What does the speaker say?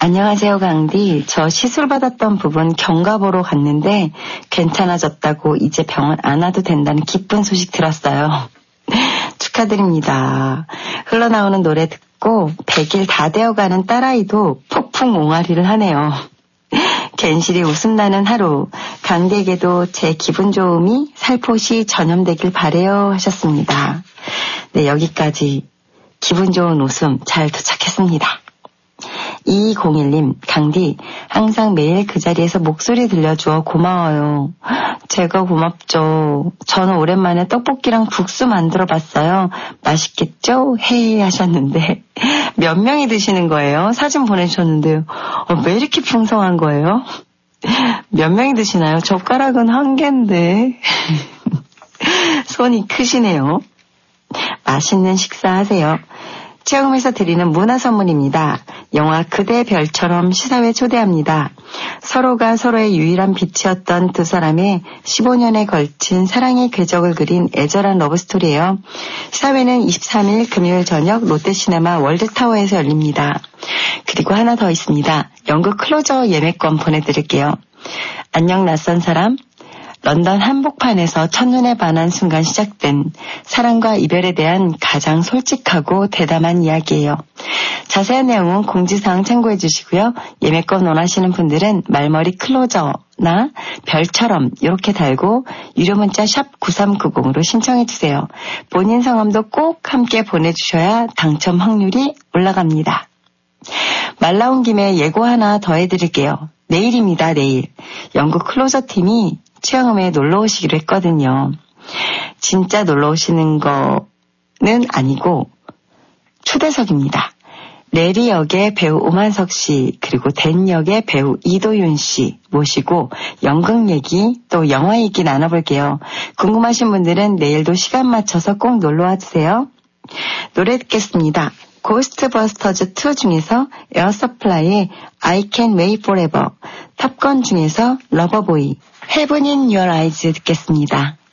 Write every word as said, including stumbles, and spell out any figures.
안녕하세요, 강디. 저 시술 받았던 부분 경과 보러 갔는데 괜찮아졌다고 이제 병원 안 와도 된다는 기쁜 소식 들었어요. 축하드립니다. 흘러나오는 노래 듣고 백 일 다 되어가는 딸아이도 폭풍 옹알이를 하네요. 괜시리 웃음나는 하루, 강디에게도 제 기분 좋음이 살포시 전염되길 바래요 하셨습니다. 네, 여기까지 기분 좋은 웃음 잘 도착했습니다. 이이공일 님, 강디, 항상 매일 그 자리에서 목소리 들려주어 고마워요. 제가 고맙죠. 저는 오랜만에 떡볶이랑 국수 만들어봤어요. 맛있겠죠? 헤이 하셨는데 몇 명이 드시는 거예요? 사진 보내주셨는데요. 어, 왜 이렇게 풍성한 거예요? 몇 명이 드시나요? 젓가락은 한 개인데 손이 크시네요. 맛있는 식사하세요. 체험에서 드리는 문화 선물입니다. 영화 그대 별처럼 시사회 초대합니다. 서로가 서로의 유일한 빛이었던 두 사람의 십오 년에 걸친 사랑의 궤적을 그린 애절한 러브스토리예요. 시사회는 이십삼 일 금요일 저녁 롯데시네마 월드타워에서 열립니다. 그리고 하나 더 있습니다. 연극 클로저 예매권 보내드릴게요. 안녕 낯선 사람. 런던 한복판에서 첫눈에 반한 순간 시작된 사랑과 이별에 대한 가장 솔직하고 대담한 이야기예요. 자세한 내용은 공지사항 참고해 주시고요. 예매권 원하시는 분들은 말머리 클로저나 별처럼 이렇게 달고 유료 문자 샵 구삼구공으로 신청해 주세요. 본인 성함도 꼭 함께 보내주셔야 당첨 확률이 올라갑니다. 말 나온 김에 예고 하나 더 해드릴게요. 내일입니다. 내일. 연극 클로저 팀이 취향음에 놀러 오시기로 했거든요. 진짜 놀러 오시는 거는 아니고 초대석입니다. 레리 역의 배우 오만석 씨 그리고 댄 역의 배우 이도윤 씨 모시고 연극 얘기 또 영화 얘기 나눠볼게요. 궁금하신 분들은 내일도 시간 맞춰서 꼭 놀러와 주세요. 노래 듣겠습니다. 고스트버스터즈 투 중에서 에어서플라이의 I Can Wait Forever, 탑건 중에서 러버보이, Heaven in Your Eyes 듣겠습니다.